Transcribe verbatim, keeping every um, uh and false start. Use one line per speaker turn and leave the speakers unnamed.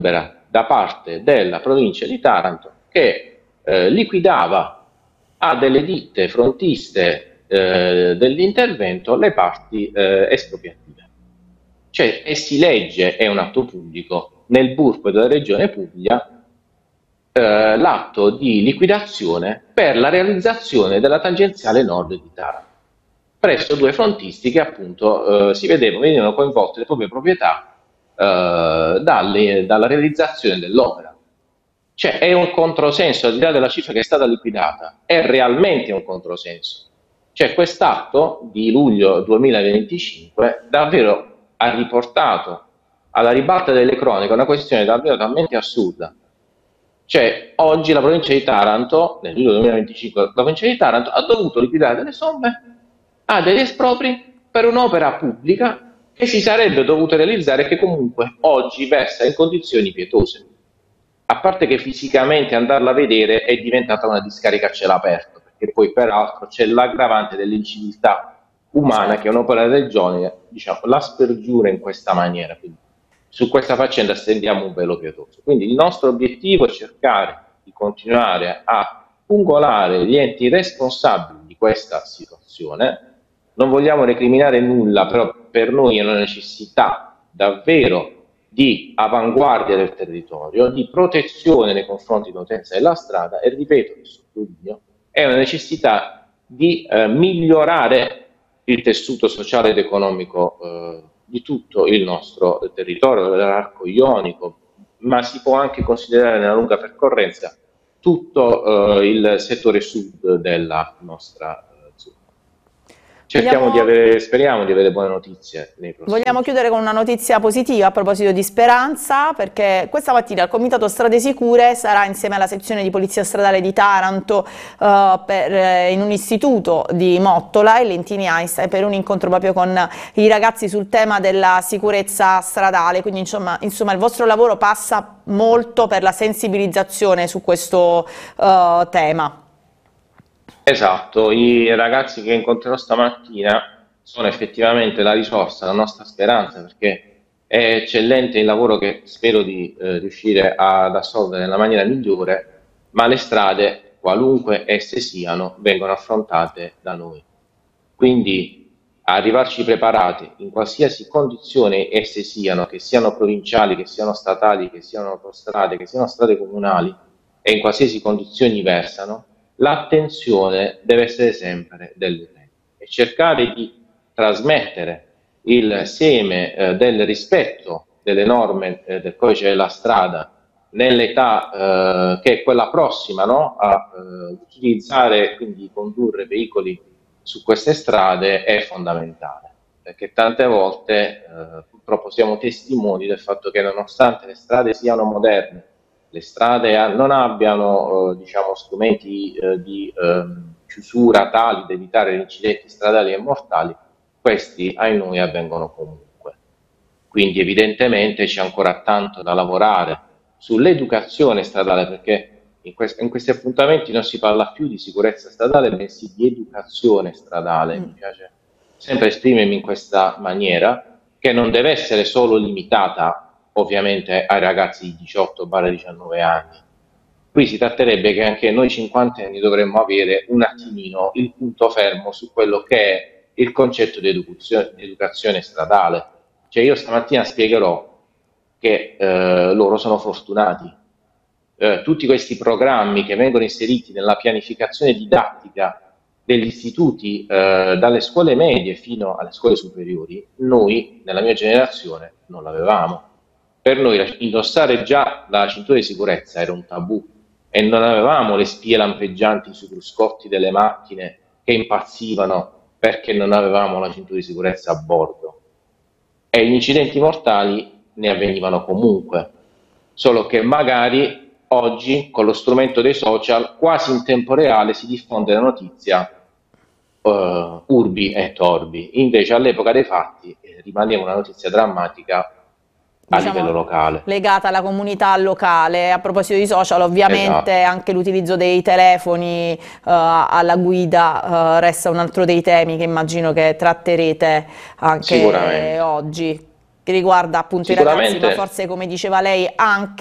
da parte della provincia di Taranto che eh, liquidava a delle ditte frontiste eh, dell'intervento le parti eh, espropriative. Cioè, e si legge, è un atto pubblico, nel B U R P della Regione Puglia, eh, l'atto di liquidazione per la realizzazione della tangenziale nord di Taranto, presso due frontisti che appunto eh, si vedevano, venivano coinvolte le proprie proprietà eh, dalle, dalla realizzazione dell'opera. Cioè è un controsenso, al di là della cifra che è stata liquidata, è realmente un controsenso. Cioè quest'atto di luglio duemilaventicinque davvero ha riportato alla ribalta delle cronache una questione davvero talmente assurda. Cioè oggi la provincia di Taranto, nel luglio duemilaventicinque, la provincia di Taranto ha dovuto liquidare delle somme a degli espropri per un'opera pubblica che si sarebbe dovuta realizzare e che comunque oggi versa in condizioni pietose. A parte che fisicamente andarla a vedere è diventata una discarica a cielo aperto, perché poi peraltro c'è l'aggravante dell'inciviltà umana che un'opera del genere, diciamo, la spergiura in questa maniera. Quindi su questa faccenda stendiamo un velo pietoso. Quindi il nostro obiettivo è cercare di continuare a pungolare gli enti responsabili di questa situazione. Non vogliamo recriminare nulla, però per noi è una necessità davvero di avanguardia del territorio, di protezione nei confronti dell'utenza della strada e, ripeto, e sottolineo, è una necessità di eh, migliorare il tessuto sociale ed economico eh, di tutto il nostro territorio, dell'arco ionico, ma si può anche considerare nella lunga percorrenza tutto eh, il settore sud della nostra zona. Cerchiamo
Vogliamo...
di avere, speriamo di avere buone notizie nei prossimi
Vogliamo
giorni.
chiudere con una notizia positiva a proposito di speranza, perché questa mattina il Comitato Strade Sicure sarà insieme alla sezione di Polizia Stradale di Taranto eh, per, eh, in un istituto di Mottola e Lentini Einstein per un incontro proprio con i ragazzi sul tema della sicurezza stradale. Quindi insomma, insomma il vostro lavoro passa molto per la sensibilizzazione su questo eh, tema.
Esatto, i ragazzi che incontrerò stamattina sono effettivamente la risorsa, la nostra speranza, perché è eccellente il lavoro che spero di eh, riuscire ad assolvere nella maniera migliore, ma le strade, qualunque esse siano, vengono affrontate da noi. Quindi arrivarci preparati in qualsiasi condizione esse siano, che siano provinciali, che siano statali, che siano autostrade, che siano strade comunali, e in qualsiasi condizioni versano, l'attenzione deve essere sempre dell'utente e cercare di trasmettere il seme eh, del rispetto delle norme eh, del codice della strada nell'età eh, che è quella prossima, no? a eh, utilizzare, quindi condurre veicoli su queste strade è fondamentale, perché tante volte eh, purtroppo siamo testimoni del fatto che nonostante le strade siano moderne, le strade non abbiano eh, diciamo, strumenti eh, di eh, chiusura tali da evitare gli incidenti stradali e mortali, questi ai noi avvengono comunque. Quindi evidentemente c'è ancora tanto da lavorare sull'educazione stradale, perché in, quest- in questi appuntamenti non si parla più di sicurezza stradale, bensì di educazione stradale. Mm. Mi piace sempre esprimermi in questa maniera, che non deve essere solo limitata ovviamente ai ragazzi di diciotto diciannove anni. Qui si tratterebbe che anche noi cinquantenni dovremmo avere un attimino il punto fermo su quello che è il concetto di educazione, di educazione stradale. Cioè io stamattina spiegherò che eh, loro sono fortunati. Eh, tutti questi programmi che vengono inseriti nella pianificazione didattica degli istituti eh, dalle scuole medie fino alle scuole superiori, noi nella mia generazione non l'avevamo. Per noi indossare già la cintura di sicurezza era un tabù e non avevamo le spie lampeggianti sui cruscotti delle macchine che impazzivano perché non avevamo la cintura di sicurezza a bordo. E gli incidenti mortali ne avvenivano comunque, solo che magari oggi con lo strumento dei social quasi in tempo reale si diffonde la notizia uh, urbi e torbi, invece all'epoca dei fatti eh, rimaneva una notizia drammatica a
diciamo,
livello locale.
Legata alla comunità locale. A proposito di social, ovviamente esatto. Anche l'utilizzo dei telefoni uh, alla guida uh, resta un altro dei temi che immagino che tratterete anche oggi. che riguarda appunto i ragazzi, ma
Sicuramente.
forse come diceva lei anche